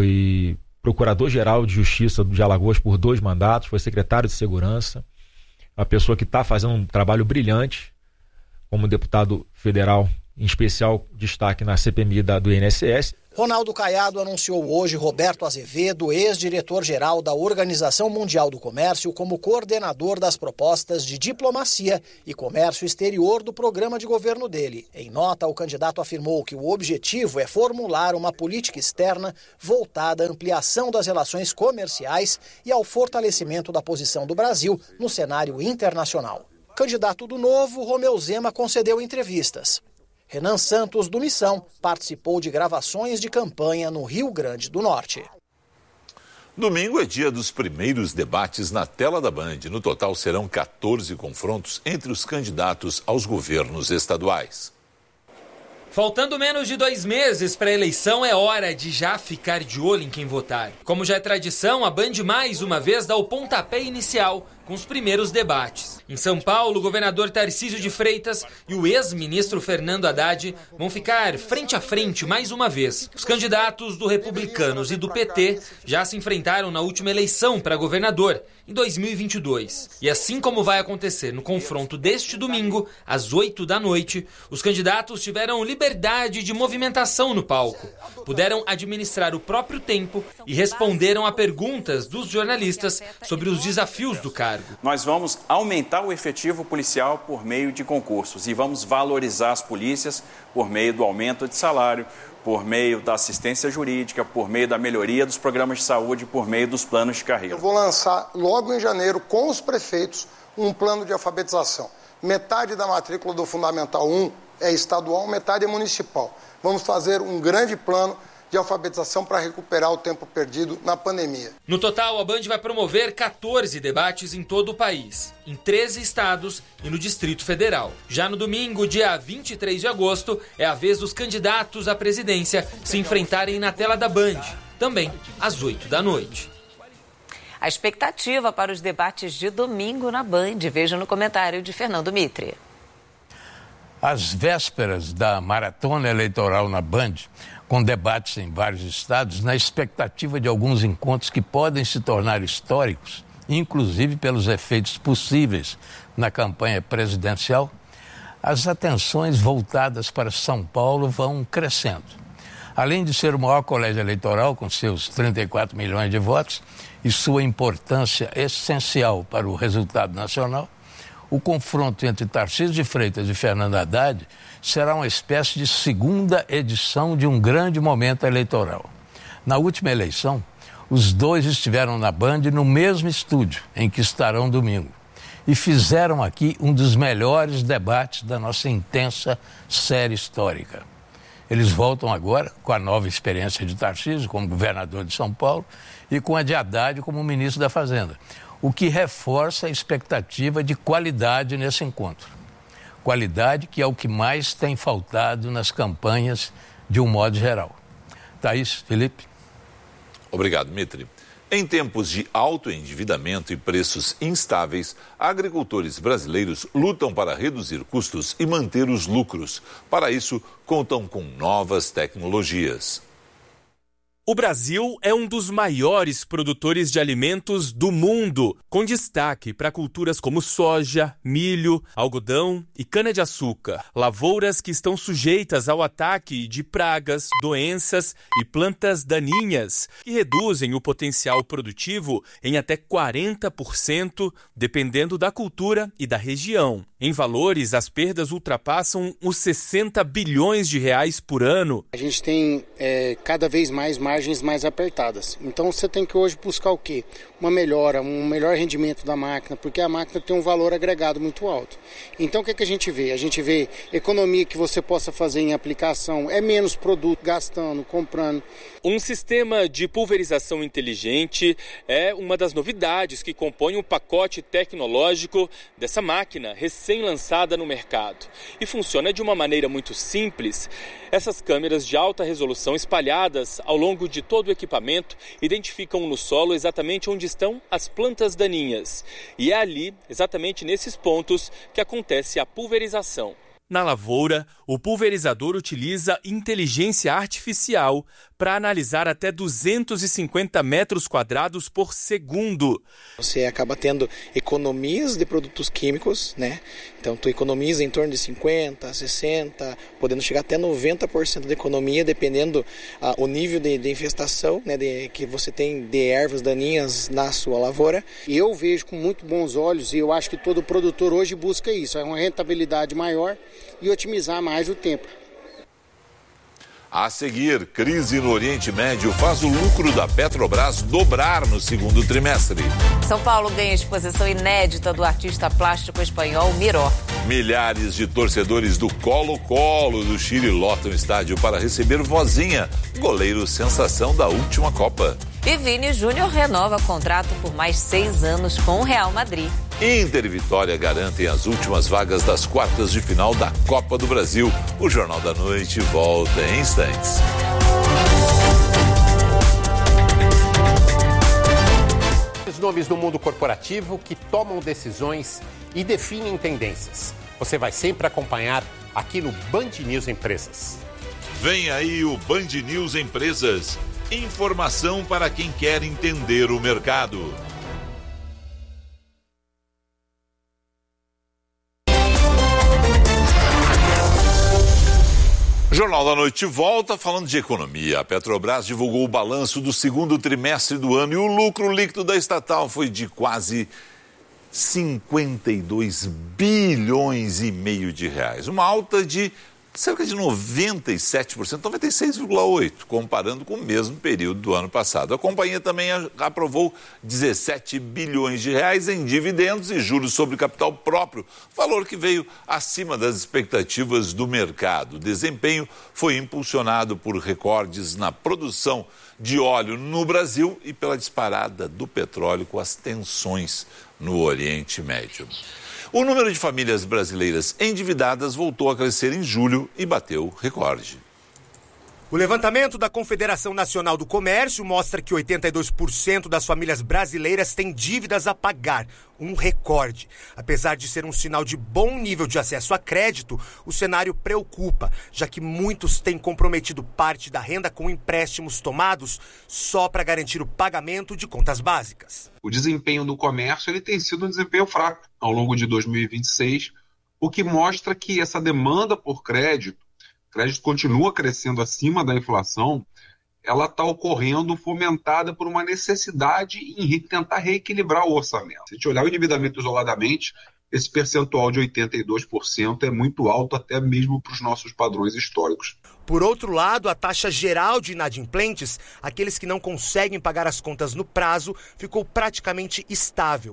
Procurador-Geral de Justiça de Alagoas por 2 mandatos, foi secretário de Segurança. uma pessoa que está fazendo um trabalho brilhante como deputado federal, em especial destaque na CPMI do INSS. Ronaldo Caiado anunciou hoje Roberto Azevedo, ex-diretor-geral da Organização Mundial do Comércio, como coordenador das propostas de diplomacia e comércio exterior do programa de governo dele. Em nota, o candidato afirmou que o objetivo é formular uma política externa voltada à ampliação das relações comerciais e ao fortalecimento da posição do Brasil no cenário internacional. Candidato do Novo, Romeu Zema concedeu entrevistas. Renan Santos, do Missão, participou de gravações de campanha no Rio Grande do Norte. Domingo é dia dos primeiros debates na tela da Band. No total serão 14 confrontos entre os candidatos aos governos estaduais. Faltando menos de 2 meses para a eleição, é hora de já ficar de olho em quem votar. Como já é tradição, a Band mais uma vez dá o pontapé inicial com os primeiros debates. Em São Paulo, o governador Tarcísio de Freitas e o ex-ministro Fernando Haddad vão ficar frente a frente mais uma vez. Os candidatos do Republicanos e do PT já se enfrentaram na última eleição para governador, em 2022. E assim como vai acontecer no confronto deste domingo, às 8 da noite, os candidatos tiveram liberdade de movimentação no palco. Puderam administrar o próprio tempo e responderam a perguntas dos jornalistas sobre os desafios do cargo. Nós vamos aumentar o efetivo policial por meio de concursos e vamos valorizar as polícias por meio do aumento de salário, por meio da assistência jurídica, por meio da melhoria dos programas de saúde, por meio dos planos de carreira. Eu vou lançar logo em janeiro com os prefeitos um plano de alfabetização. Metade da matrícula do Fundamental 1 é estadual, metade é municipal. Vamos fazer um grande plano de alfabetização para recuperar o tempo perdido na pandemia. No total, a Band vai promover 14 debates em todo o país, em 13 estados e no Distrito Federal. Já no domingo, dia 23 de agosto, é a vez dos candidatos à presidência se enfrentarem na tela da Band, também às 8 da noite. A expectativa para os debates de domingo na Band, veja no comentário de Fernando Mitre. Às vésperas da maratona eleitoral na Band, com debates em vários estados, na expectativa de alguns encontros que podem se tornar históricos, inclusive pelos efeitos possíveis na campanha presidencial, as atenções voltadas para São Paulo vão crescendo. Além de ser o maior colégio eleitoral, com seus 34 milhões de votos, e sua importância essencial para o resultado nacional, o confronto entre Tarcísio de Freitas e Fernando Haddad será uma espécie de segunda edição de um grande momento eleitoral. Na última eleição, os dois estiveram na Band no mesmo estúdio em que estarão domingo e fizeram aqui um dos melhores debates da nossa intensa série histórica. Eles voltam agora com a nova experiência de Tarcísio como governador de São Paulo e com a de Haddad como ministro da Fazenda, o que reforça a expectativa de qualidade nesse encontro. Qualidade que é o que mais tem faltado nas campanhas de um modo geral. Thaís, Felipe. Obrigado, Mitre. Em tempos de alto endividamento e preços instáveis, agricultores brasileiros lutam para reduzir custos e manter os lucros. Para isso, contam com novas tecnologias. O Brasil é um dos maiores produtores de alimentos do mundo, com destaque para culturas como soja, milho, algodão e cana-de-açúcar. Lavouras que estão sujeitas ao ataque de pragas, doenças e plantas daninhas, que reduzem o potencial produtivo em até 40%, dependendo da cultura e da região. Em valores, as perdas ultrapassam os 60 bilhões de reais por ano. A gente tem cada vez mais margens mais apertadas. Então você tem que hoje buscar o quê? Uma melhora, um melhor rendimento da máquina, porque a máquina tem um valor agregado muito alto. Então o que a gente vê? A gente vê economia que você possa fazer em aplicação, é menos produto gastando, comprando. Um sistema de pulverização inteligente é uma das novidades que compõe o pacote tecnológico dessa máquina recém-lançada no mercado. E funciona de uma maneira muito simples. Essas câmeras de alta resolução espalhadas ao longo de todo o equipamento identificam no solo exatamente onde estão as plantas daninhas. E é ali, exatamente nesses pontos, que acontece a pulverização. Na lavoura, o pulverizador utiliza inteligência artificial para analisar até 250 metros quadrados por segundo. Você acaba tendo economias de produtos químicos, né? Então, tu economiza em torno de 50%, 60%, podendo chegar até 90% de economia, dependendo o nível de infestação, né, que você tem de ervas daninhas na sua lavoura. E eu vejo com muito bons olhos, e eu acho que todo produtor hoje busca isso, é uma rentabilidade maior e otimizar mais o tempo. A seguir, crise no Oriente Médio faz o lucro da Petrobras dobrar no segundo trimestre. São Paulo ganha exposição inédita do artista plástico espanhol Miró. Milhares de torcedores do Colo-Colo do Chile lotam o estádio para receber Vozinha, goleiro sensação da última Copa. E Vini Júnior renova contrato por mais 6 anos com o Real Madrid. Inter e Vitória garantem as últimas vagas das quartas de final da Copa do Brasil. O Jornal da Noite volta em instantes. Os nomes do mundo corporativo que tomam decisões e definem tendências. Você vai sempre acompanhar aqui no Band News Empresas. Vem aí o Band News Empresas. Informação para quem quer entender o mercado. O Jornal da Noite volta falando de economia. A Petrobras divulgou o balanço do segundo trimestre do ano e o lucro líquido da estatal foi de quase 52 bilhões e meio de reais. Uma alta de cerca de 97%, 96,8%, comparando com o mesmo período do ano passado. A companhia também aprovou 17 bilhões de reais em dividendos e juros sobre capital próprio, valor que veio acima das expectativas do mercado. O desempenho foi impulsionado por recordes na produção de óleo no Brasil e pela disparada do petróleo com as tensões no Oriente Médio. O número de famílias brasileiras endividadas voltou a crescer em julho e bateu recorde. O levantamento da Confederação Nacional do Comércio mostra que 82% das famílias brasileiras têm dívidas a pagar, um recorde. Apesar de ser um sinal de bom nível de acesso a crédito, o cenário preocupa, já que muitos têm comprometido parte da renda com empréstimos tomados só para garantir o pagamento de contas básicas. O desempenho do comércio ele tem sido um desempenho fraco ao longo de 2026, o que mostra que essa demanda por crédito continua crescendo acima da inflação, ela está ocorrendo fomentada por uma necessidade em tentar reequilibrar o orçamento. Se a gente olhar o endividamento isoladamente, esse percentual de 82% é muito alto até mesmo para os nossos padrões históricos. Por outro lado, a taxa geral de inadimplentes, aqueles que não conseguem pagar as contas no prazo, ficou praticamente estável,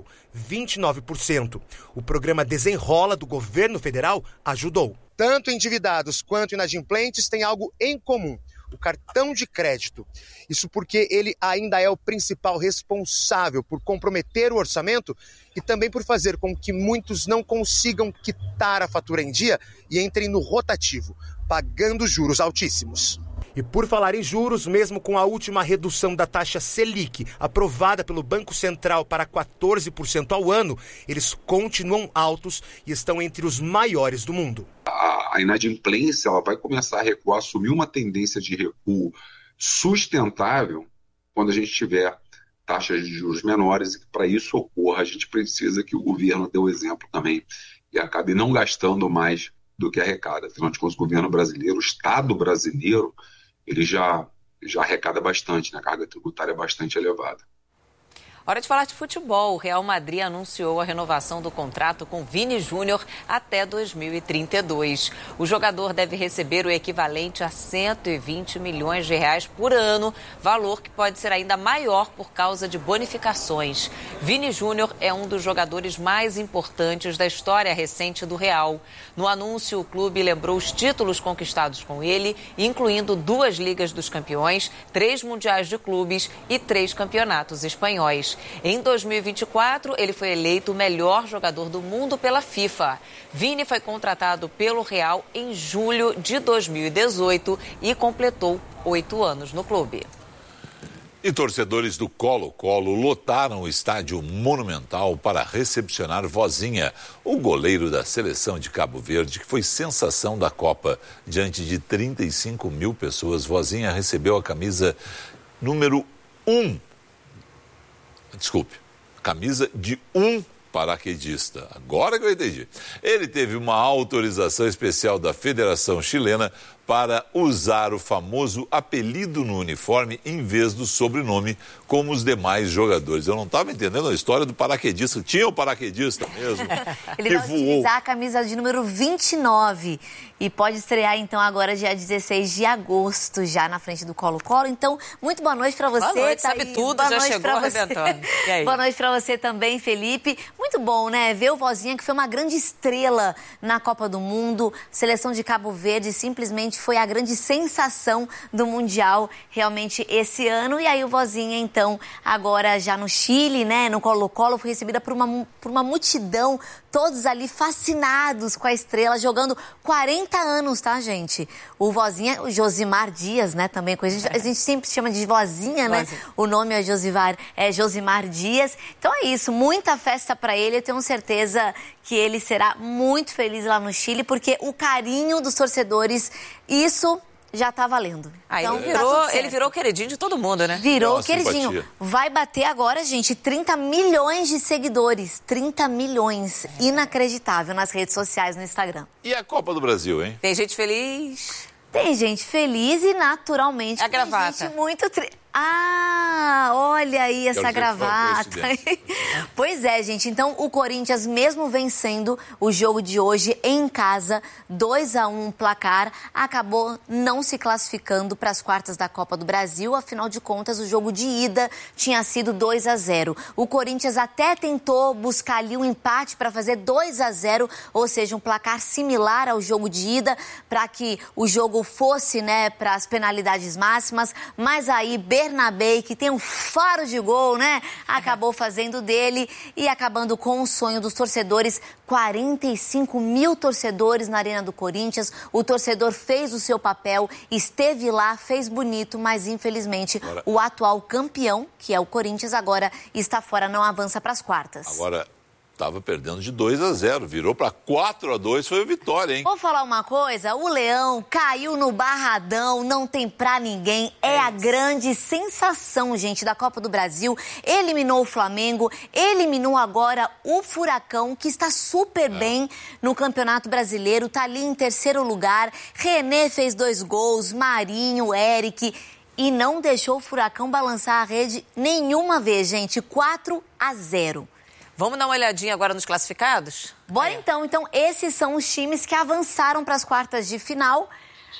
29%. O programa Desenrola do governo federal ajudou. Tanto endividados quanto inadimplentes têm algo em comum: o cartão de crédito. Isso porque ele ainda é o principal responsável por comprometer o orçamento e também por fazer com que muitos não consigam quitar a fatura em dia e entrem no rotativo, pagando juros altíssimos. E por falar em juros, mesmo com a última redução da taxa Selic, aprovada pelo Banco Central para 14% ao ano, eles continuam altos e estão entre os maiores do mundo. A inadimplência ela vai começar a recuar, assumir uma tendência de recuo sustentável quando a gente tiver taxas de juros menores, e que para isso ocorra a gente precisa que o governo dê o exemplo também e acabe não gastando mais do que arrecada. Afinal de contas, o governo brasileiro, o Estado brasileiro, ele já arrecada bastante, né? A carga tributária é bastante elevada. Hora de falar de futebol. O Real Madrid anunciou a renovação do contrato com Vini Júnior até 2032. O jogador deve receber o equivalente a 120 milhões de reais por ano, valor que pode ser ainda maior por causa de bonificações. Vini Júnior é um dos jogadores mais importantes da história recente do Real. No anúncio, o clube lembrou os títulos conquistados com ele, incluindo 2 Ligas dos Campeões, 3 Mundiais de Clubes e 3 campeonatos espanhóis. Em 2024, ele foi eleito o melhor jogador do mundo pela FIFA. Vini foi contratado pelo Real em julho de 2018 e completou 8 anos no clube. E torcedores do Colo-Colo lotaram o estádio Monumental para recepcionar Vozinha, o goleiro da seleção de Cabo Verde, que foi sensação da Copa. Diante de 35 mil pessoas, Vozinha recebeu a camisa número 1. Camisa de paraquedista. Agora que eu entendi. Ele teve uma autorização especial da Federação Chilena para usar o famoso apelido no uniforme em vez do sobrenome, como os demais jogadores. Eu não estava entendendo a história do paraquedista. Tinha o paraquedista mesmo. Ele vai utilizar a camisa de número 29 e pode estrear, então, agora dia 16 de agosto, já na frente do Colo-Colo. Então, muito boa noite para você, boa noite, Thaís. sabe tudo, boa já noite chegou arrebentando. E aí? Boa noite para você também, Felipe. Muito bom, né? Ver o Vozinha, que foi uma grande estrela na Copa do Mundo. Seleção de Cabo Verde simplesmente foi a grande sensação do Mundial, realmente, esse ano. E aí o Vozinha, então, agora já no Chile, né? No Colo-Colo, foi recebida por uma multidão, todos ali fascinados com a estrela, jogando 40 anos, tá, gente? O Vozinha, o Josimar Dias, né? Também, a gente sempre chama de Vozinha, né? O nome é Josimar Dias. Então é isso, muita festa para ele. Eu tenho certeza que ele será muito feliz lá no Chile, porque o carinho dos torcedores, isso já tá valendo. Então, ele virou o queridinho de todo mundo, né? Virou o queridinho. Simpatia. Vai bater agora, gente, 30 milhões de seguidores. 30 milhões. Inacreditável nas redes sociais, no Instagram. E a Copa do Brasil, hein? Tem gente feliz. Tem gente feliz e, naturalmente, a gravata. Tem gente muito triste. Ah, olha aí essa gravata. Pois é, gente. Então, o Corinthians, mesmo vencendo o jogo de hoje em casa, 2-1 placar, acabou não se classificando para as quartas da Copa do Brasil. Afinal de contas, o jogo de ida tinha sido 2-0. O Corinthians até tentou buscar ali um empate para fazer 2-0, ou seja, um placar similar ao jogo de ida, para que o jogo fosse, né, para as penalidades máximas. Mas aí, Bernabé, que tem um faro de gol, né? Acabou fazendo dele e acabando com o sonho dos torcedores. 45 mil torcedores na Arena do Corinthians. O torcedor fez o seu papel, esteve lá, fez bonito, mas infelizmente o atual campeão, que é o Corinthians, agora está fora, não avança para as quartas. Agora estava perdendo de 2-0, virou para 4-2, foi a vitória, hein? Vou falar uma coisa, o Leão caiu no Barradão, não tem pra ninguém, é a grande sensação, gente, da Copa do Brasil. Eliminou o Flamengo, eliminou agora o Furacão, que está super bem no Campeonato Brasileiro, tá ali em terceiro lugar. René fez 2 gols, Marinho, Eric, e não deixou o Furacão balançar a rede nenhuma vez, gente, 4-0. Vamos dar uma olhadinha agora nos classificados? Bora então. Então, esses são os times que avançaram para as quartas de final.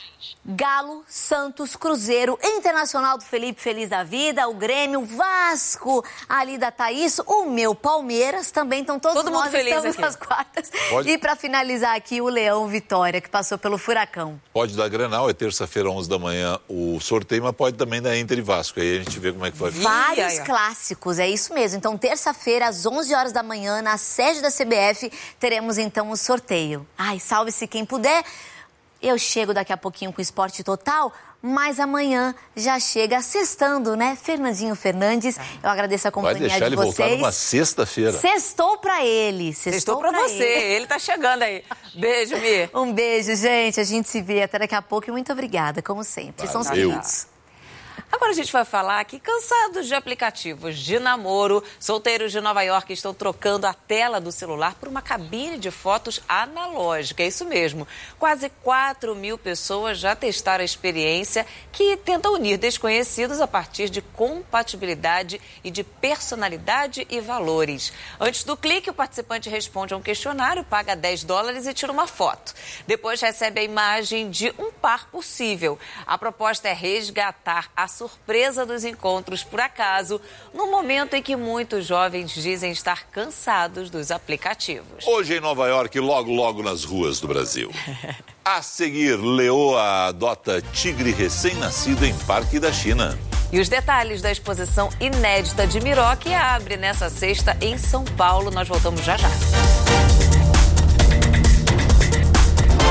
Galo, Santos, Cruzeiro, Internacional do Felipe Feliz da Vida, o Grêmio, Vasco, ali da Thaís, o meu Palmeiras, também estão todos nós feliz estamos aqui nas quartas. E para finalizar aqui, o Leão Vitória, que passou pelo Furacão. Pode dar Grenal, é terça-feira, 11 da manhã, o sorteio, mas pode também dar Inter e Vasco, aí a gente vê como é que vai ficar. Vários clássicos, é isso mesmo. Então, terça-feira, às 11 horas da manhã, na sede da CBF, teremos então o sorteio. Ai, salve-se quem puder. Eu chego daqui a pouquinho com o Esporte Total, mas amanhã já chega sextando, né? Fernandinho Fernandes, eu agradeço a companhia de vocês. Vai deixar ele voltar numa sexta-feira. Sextou pra ele. Sextou pra você, ele tá chegando aí. Beijo, Mi. Um beijo, gente. A gente se vê até daqui a pouco e muito obrigada, como sempre. São os queridos. Agora a gente vai falar que, cansados de aplicativos de namoro, solteiros de Nova York estão trocando a tela do celular por uma cabine de fotos analógica. É isso mesmo. Quase 4 mil pessoas já testaram a experiência, que tenta unir desconhecidos a partir de compatibilidade e de personalidade e valores. Antes do clique, o participante responde a um questionário, paga $10 e tira uma foto. Depois recebe a imagem de um par possível. A proposta é resgatar a surpresa dos encontros por acaso, no momento em que muitos jovens dizem estar cansados dos aplicativos. Hoje em Nova York, logo nas ruas do Brasil. A seguir, leoa adota tigre recém-nascido em Parque da China. E os detalhes da exposição inédita de Miró, que abre nessa sexta em São Paulo. Nós voltamos já.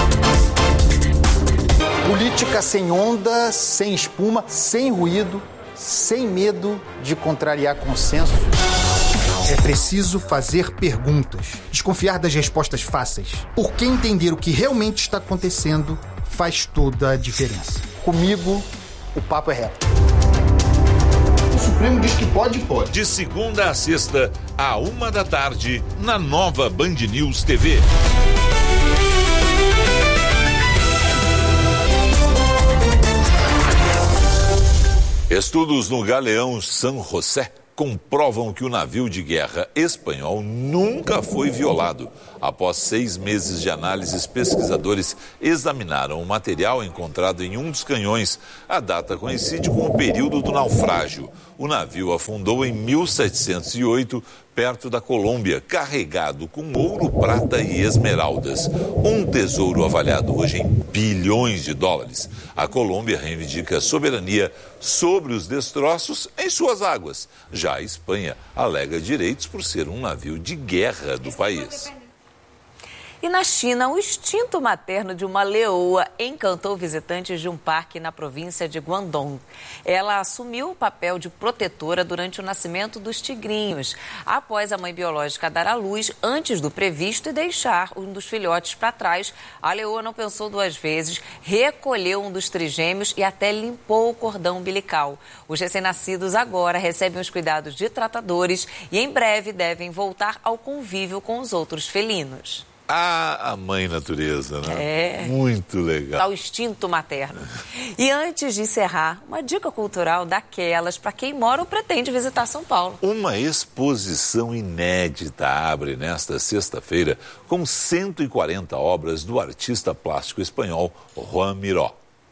Política sem onda, sem espuma, sem ruído, sem medo de contrariar consenso. É preciso fazer perguntas, desconfiar das respostas fáceis, porque entender o que realmente está acontecendo faz toda a diferença. Comigo, o papo é reto. O Supremo diz que pode. De segunda a sexta, à 13h, na nova Band News TV. Estudos no galeão San José comprovam que o navio de guerra espanhol nunca foi violado. Após 6 meses de análises, pesquisadores examinaram o material encontrado em um dos canhões. A data coincide com o período do naufrágio. O navio afundou em 1708, perto da Colômbia, carregado com ouro, prata e esmeraldas. Um tesouro avaliado hoje em bilhões de dólares. A Colômbia reivindica soberania sobre os destroços em suas águas. Já a Espanha alega direitos por ser um navio de guerra do país. E na China, o instinto materno de uma leoa encantou visitantes de um parque na província de Guangdong. Ela assumiu o papel de protetora durante o nascimento dos tigrinhos, após a mãe biológica dar à luz antes do previsto e deixar um dos filhotes para trás. A leoa não pensou 2 vezes, recolheu um dos trigêmeos e até limpou o cordão umbilical. Os recém-nascidos agora recebem os cuidados de tratadores e em breve devem voltar ao convívio com os outros felinos. Ah, a mãe natureza, né? Muito legal. Tá o instinto materno. E antes de encerrar, uma dica cultural daquelas para quem mora ou pretende visitar São Paulo. Uma exposição inédita abre nesta sexta-feira com 140 obras do artista plástico espanhol Joan Miró.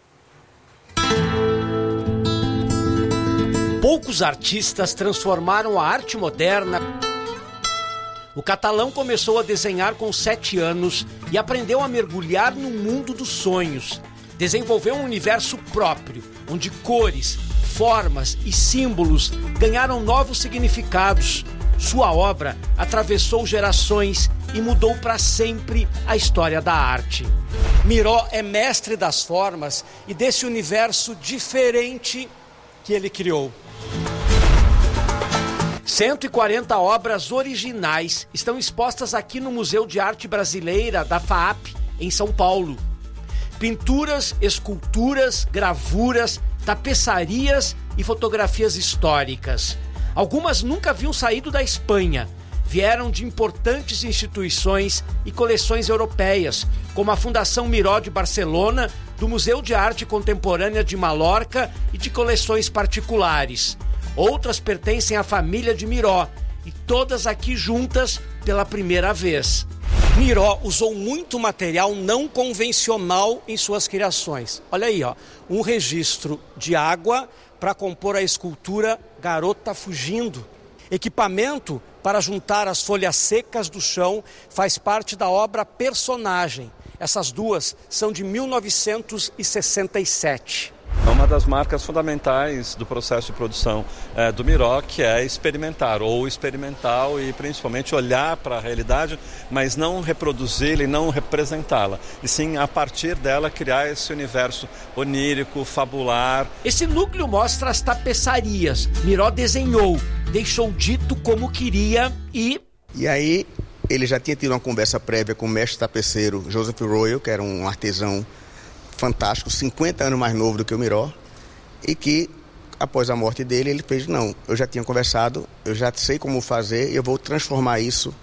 Poucos artistas transformaram a arte moderna. O catalão começou a desenhar com 7 anos e aprendeu a mergulhar no mundo dos sonhos. Desenvolveu um universo próprio, onde cores, formas e símbolos ganharam novos significados. Sua obra atravessou gerações e mudou para sempre a história da arte. Miró é mestre das formas e desse universo diferente que ele criou. 140 obras originais estão expostas aqui no Museu de Arte Brasileira da FAAP, em São Paulo. Pinturas, esculturas, gravuras, tapeçarias e fotografias históricas. Algumas nunca haviam saído da Espanha. Vieram de importantes instituições e coleções europeias, como a Fundação Miró de Barcelona, do Museu de Arte Contemporânea de Malorca e de coleções particulares. Outras pertencem à família de Miró e todas aqui juntas pela primeira vez. Miró usou muito material não convencional em suas criações. Olha aí, um registro de água para compor a escultura Garota Fugindo. Equipamento para juntar as folhas secas do chão faz parte da obra Personagem. Essas duas são de 1967. É uma das marcas fundamentais do processo de produção do Miró, que é experimentar, ou experimental e principalmente olhar para a realidade, mas não reproduzi-la e não representá-la, e sim, a partir dela, criar esse universo onírico, fabular. Esse núcleo mostra as tapeçarias. Miró desenhou, deixou dito como queria e aí ele já tinha tido uma conversa prévia com o mestre tapeceiro Joseph Royal, que era um artesão fantástico, 50 anos mais novo do que o Miró, e que após a morte dele ele fez, não, eu já tinha conversado, eu já sei como fazer e eu vou transformar isso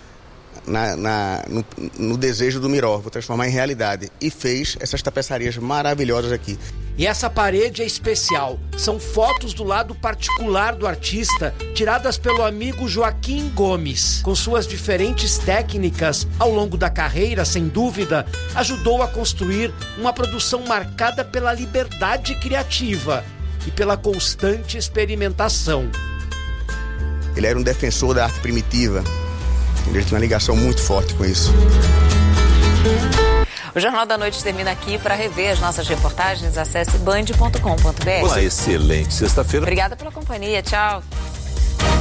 no desejo do Miró, vou transformar em realidade, e fez essas tapeçarias maravilhosas aqui. E essa parede é especial, são fotos do lado particular do artista, tiradas pelo amigo Joaquim Gomes. Com suas diferentes técnicas, ao longo da carreira, sem dúvida, ajudou a construir uma produção marcada pela liberdade criativa e pela constante experimentação. Ele era um defensor da arte primitiva, ele tinha uma ligação muito forte com isso. O Jornal da Noite termina aqui. Para rever as nossas reportagens, acesse band.com.br. Uma excelente sexta-feira. Obrigada pela companhia. Tchau.